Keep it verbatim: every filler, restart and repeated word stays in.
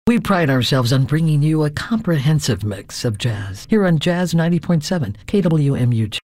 We pride ourselves on bringing you a comprehensive mix of jazz here on Jazz ninety point seven K W M U two.